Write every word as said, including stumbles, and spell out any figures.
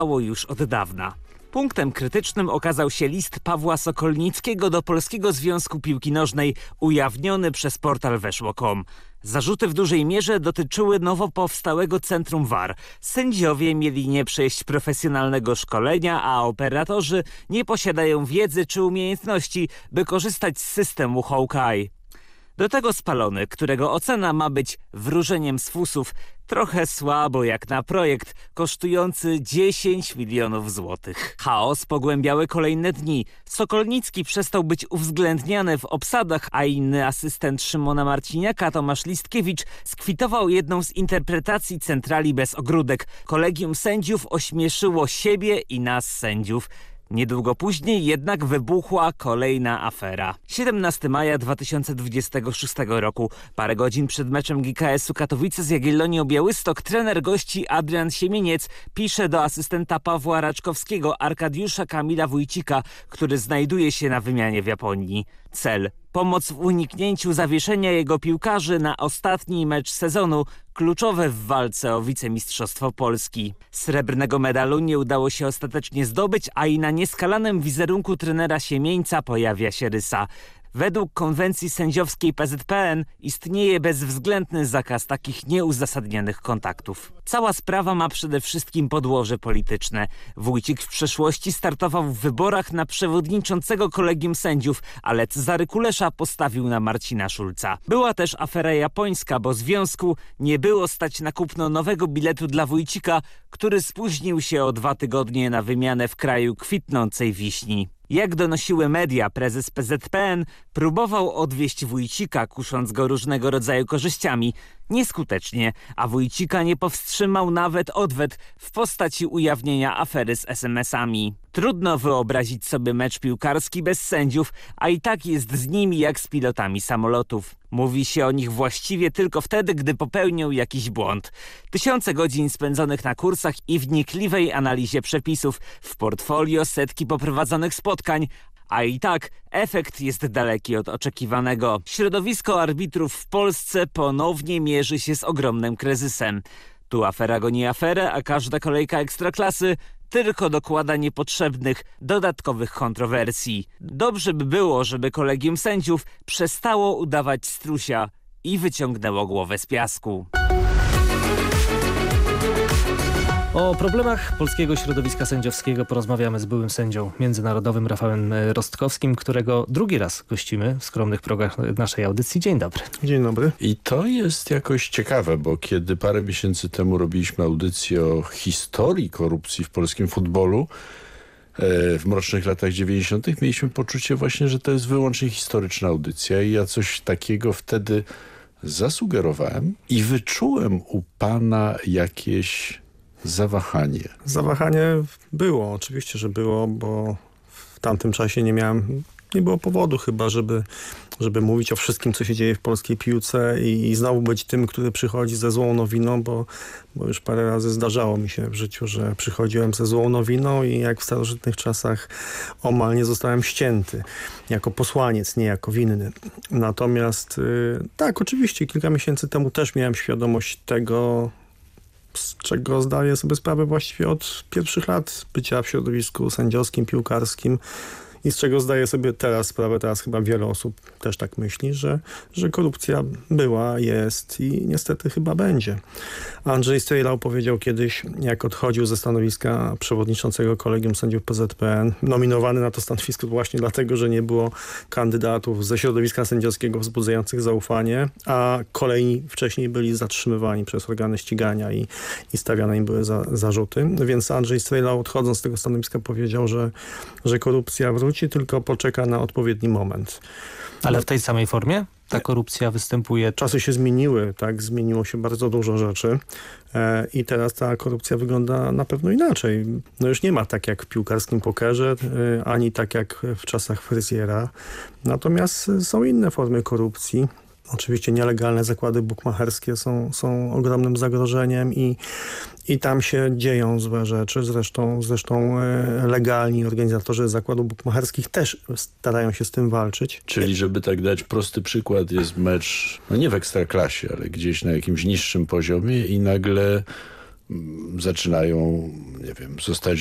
już od dawna. Punktem krytycznym okazał się list Pawła Sokolnickiego do Polskiego Związku Piłki Nożnej, ujawniony przez portal weszło kropka com. Zarzuty w dużej mierze dotyczyły nowo powstałego Centrum V A R. Sędziowie mieli nie przejść profesjonalnego szkolenia, a operatorzy nie posiadają wiedzy czy umiejętności, by korzystać z systemu Hawkeye. Do tego Spalony, którego ocena ma być wróżeniem z fusów, trochę słabo jak na projekt kosztujący dziesięć milionów złotych. Chaos pogłębiały kolejne dni. Sokolnicki przestał być uwzględniany w obsadach, a inny asystent Szymona Marciniaka, Tomasz Listkiewicz, skwitował jedną z interpretacji centrali bez ogródek. Kolegium sędziów ośmieszyło siebie i nas sędziów. Niedługo później jednak wybuchła kolejna afera. siedemnastego maja dwa tysiące dwudziestego szóstego roku, parę godzin przed meczem G K S-u Katowice z Jagiellonią Białystok, trener gości Adrian Siemieniec pisze do asystenta Pawła Raczkowskiego, Arkadiusza Kamila Wójcika, który znajduje się na wymianie w Japonii. Cel: pomoc w uniknięciu zawieszenia jego piłkarzy na ostatni mecz sezonu, kluczowe w walce o wicemistrzostwo Polski. Srebrnego medalu nie udało się ostatecznie zdobyć, a i na nieskalanym wizerunku trenera Siemieńca pojawia się rysa. Według konwencji sędziowskiej P Z P N istnieje bezwzględny zakaz takich nieuzasadnionych kontaktów. Cała sprawa ma przede wszystkim podłoże polityczne. Wójcik w przeszłości startował w wyborach na przewodniczącego kolegium sędziów, ale Cezary Kulesza postawił na Marcina Szulca. Była też afera japońska, bo związku nie było stać na kupno nowego biletu dla Wójcika, który spóźnił się o dwa tygodnie na wymianę w kraju kwitnącej wiśni. Jak donosiły media, prezes P Z P N próbował odwieźć Wójcika, kusząc go różnego rodzaju korzyściami. Nieskutecznie, a Wójcika nie powstrzymał nawet odwet w postaci ujawnienia afery z es em esami. Trudno wyobrazić sobie mecz piłkarski bez sędziów, a i tak jest z nimi jak z pilotami samolotów. Mówi się o nich właściwie tylko wtedy, gdy popełnią jakiś błąd. Tysiące godzin spędzonych na kursach i wnikliwej analizie przepisów, w portfolio setki poprowadzonych spotkań, a i tak efekt jest daleki od oczekiwanego. Środowisko arbitrów w Polsce ponownie mierzy się z ogromnym kryzysem. Tu afera goni aferę, a każda kolejka ekstraklasy tylko dokłada niepotrzebnych, dodatkowych kontrowersji. Dobrze by było, żeby kolegium sędziów przestało udawać strusia i wyciągnęło głowę z piasku. O problemach polskiego środowiska sędziowskiego porozmawiamy z byłym sędzią międzynarodowym Rafałem Rostkowskim, którego drugi raz gościmy w skromnych progach naszej audycji. Dzień dobry. Dzień dobry. I to jest jakoś ciekawe, bo kiedy parę miesięcy temu robiliśmy audycję o historii korupcji w polskim futbolu, w mrocznych latach dziewięćdziesiątych mieliśmy poczucie właśnie, że to jest wyłącznie historyczna audycja i ja coś takiego wtedy zasugerowałem i wyczułem u pana jakieś zawahanie. Zawahanie było, oczywiście, że było, bo w tamtym czasie nie miałem, nie było powodu chyba, żeby, żeby mówić o wszystkim, co się dzieje w polskiej piłce i, i znowu być tym, który przychodzi ze złą nowiną, bo, bo już parę razy zdarzało mi się w życiu, że przychodziłem ze złą nowiną i jak w starożytnych czasach omal nie zostałem ścięty jako posłaniec, nie jako winny. Natomiast yy, tak, oczywiście kilka miesięcy temu też miałem świadomość tego, z czego zdaję sobie sprawę właściwie od pierwszych lat bycia w środowisku sędziowskim, piłkarskim i z czego zdaję sobie teraz sprawę, teraz chyba wiele osób też tak myśli, że, że korupcja była, jest i niestety chyba będzie. Andrzej Strejlał powiedział kiedyś, jak odchodził ze stanowiska przewodniczącego Kolegium Sędziów P Z P N, nominowany na to stanowisko właśnie dlatego, że nie było kandydatów ze środowiska sędziowskiego wzbudzających zaufanie, a kolejni wcześniej byli zatrzymywani przez organy ścigania i, i stawiane im były za, zarzuty. Więc Andrzej Strejlał, odchodząc z tego stanowiska, powiedział, że, że korupcja wróci, tylko poczeka na odpowiedni moment. Ale w tej samej formie ta korupcja występuje? Czasy się zmieniły, tak? Zmieniło się bardzo dużo rzeczy e, i teraz ta korupcja wygląda na pewno inaczej. No już nie ma tak jak w piłkarskim pokerze, e, ani tak jak w czasach fryzjera. Natomiast są inne formy korupcji. Oczywiście nielegalne zakłady bukmacherskie są, są ogromnym zagrożeniem i, i tam się dzieją złe rzeczy. Zresztą, zresztą legalni organizatorzy zakładów bukmacherskich też starają się z tym walczyć. Czyli żeby tak dać prosty przykład, jest mecz, no nie w ekstraklasie, ale gdzieś na jakimś niższym poziomie i nagle zaczynają, nie wiem, zostać